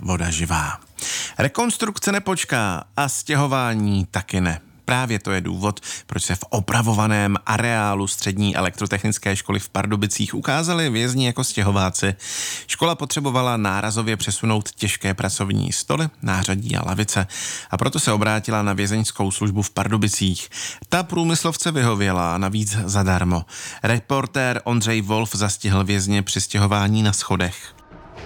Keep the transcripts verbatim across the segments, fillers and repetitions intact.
voda živá. Rekonstrukce nepočká a stěhování taky ne. Právě to je důvod, proč se v opravovaném areálu střední elektrotechnické školy v Pardubicích ukázali vězni jako stěhováci. Škola potřebovala nárazově přesunout těžké pracovní stoly, nářadí a lavice a proto se obrátila na vězeňskou službu v Pardubicích. Ta průmyslovce vyhověla, navíc zadarmo. Reportér Ondřej Wolf zastihl vězně při stěhování na schodech.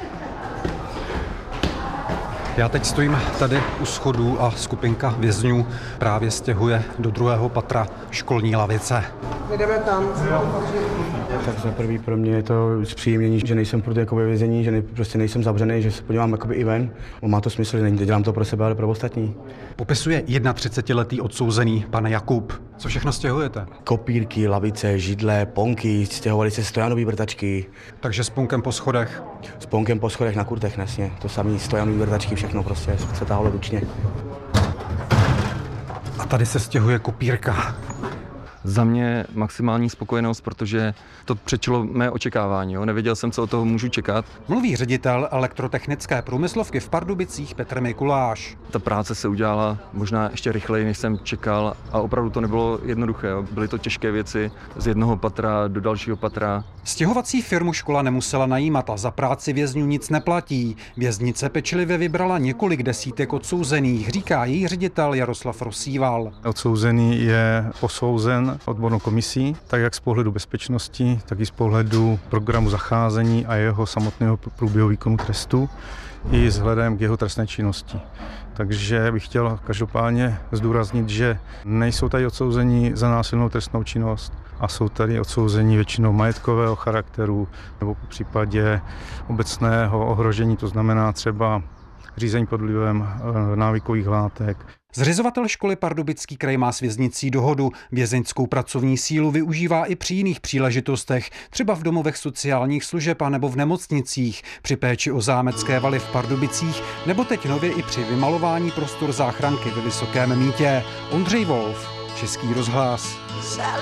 Já teď stojím tady u schodů a skupinka vězňů právě stěhuje do druhého patra školní lavice. Jdeme tam. Tak za prvý pro mě je to zpříjemnění, že nejsem furt jako ve vězení, že ne, prostě nejsem zavřený, že se podívám jakoby i ven. Má to smysl, že nedělám to pro sebe, ale pro ostatní. Popisuje třicetiletý odsouzený pan Jakub. Co všechno stěhujete? Kopírky, lavice, židle, ponky, stěhovali se stojanové vrtačky. Takže s punkem po schodech? S ponkem po schodech na kurtech, nesně. To samý stojanové vrtačky, všechno prostě se táhlo ručně. A tady se stěhuje kopírka. Za mě maximální spokojenost, protože to přečilo mé očekávání. Jo? Nevěděl jsem, co od toho můžu čekat. Mluví ředitel elektrotechnické průmyslovky v Pardubicích Petr Mikuláš. Ta práce se udělala možná ještě rychleji, než jsem čekal a opravdu to nebylo jednoduché. Jo? Byly to těžké věci z jednoho patra do dalšího patra. Stěhovací firmu škola nemusela najímat a za práci vězňů nic neplatí. Věznice pečlivě vybrala několik desítek odsouzených, říká její ředitel Jaroslav Rosíval. Odsouzený je posouzen odbornou komisí, tak jak z pohledu bezpečnosti, tak i z pohledu programu zacházení a jeho samotného průběhu výkonu trestu i vzhledem k jeho trestné činnosti. Takže bych chtěl každopádně zdůraznit, že nejsou tady odsouzení za násilnou trestnou činnost a jsou tady odsouzení většinou majetkového charakteru nebo v případě obecného ohrožení, to znamená třeba řízení pod vlivem návykových látek. Zřizovatel školy Pardubický kraj má s věznicí dohodu. Vězeňskou pracovní sílu využívá i při jiných příležitostech, třeba v domovech sociálních služeb a nebo v nemocnicích, při péči o zámecké valy v Pardubicích, nebo teď nově i při vymalování prostor záchranky ve Vysokém Mýtě. Ondřej Wolf, Český rozhlas.